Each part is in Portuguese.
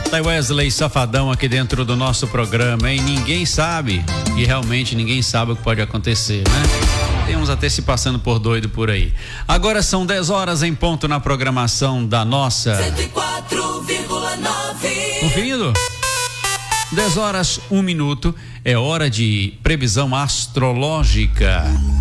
Tá Wesley Safadão aqui dentro do nosso programa, hein? Ninguém sabe, e realmente ninguém sabe o que pode acontecer, né? Tem uns até se passando por doido por aí. Agora são 10 horas em ponto na programação da nossa 104,9. Conferindo? 10 horas, 1 minuto, é hora de previsão astrológica.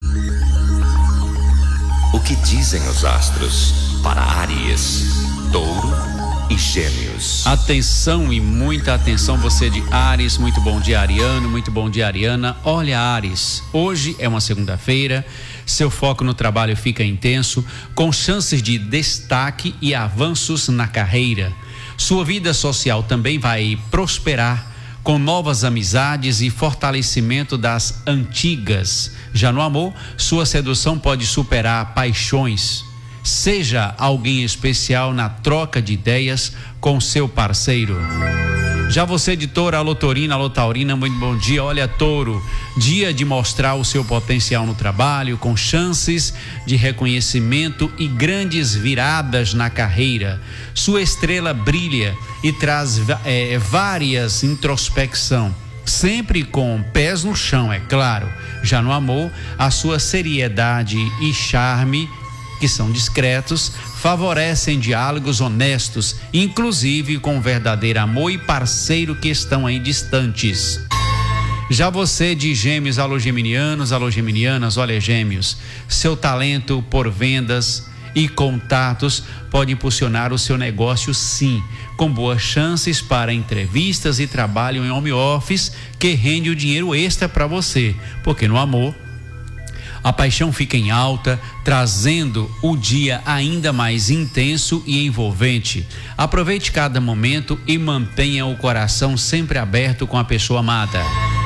O que dizem os astros para Áries, Touro e Gêmeos? Atenção e muita atenção, você de Áries, muito bom dia Ariano, muito bom dia Ariana. Olha, Áries, hoje é uma segunda-feira, seu foco no trabalho fica intenso, com chances de destaque e avanços na carreira. Sua vida social também vai prosperar, com novas amizades e fortalecimento das antigas. Já no amor, sua sedução pode superar paixões. Seja alguém especial na troca de ideias com seu parceiro. Já você de Touro, alô Taurina, alô Taurina, muito bom dia. Olha, Touro, dia de mostrar o seu potencial no trabalho, com chances de reconhecimento e grandes viradas na carreira. Sua estrela brilha e traz várias introspecção, sempre com pés no chão, é claro. Já no amor, a sua seriedade e charme, que são discretos, favorecem diálogos honestos, inclusive com verdadeiro amor e parceiro que estão aí distantes. Já você de Gêmeos, alô geminianos, alô geminianas, olha Gêmeos, seu talento por vendas e contatos pode impulsionar o seu negócio, sim, com boas chances para entrevistas e trabalho em home office que rende o dinheiro extra para você, porque no amor a paixão fica em alta, trazendo o dia ainda mais intenso e envolvente. Aproveite cada momento e mantenha o coração sempre aberto com a pessoa amada.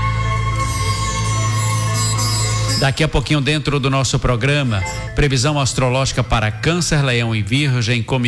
Daqui a pouquinho, dentro do nosso programa, previsão astrológica para Câncer, Leão e Virgem, comigo.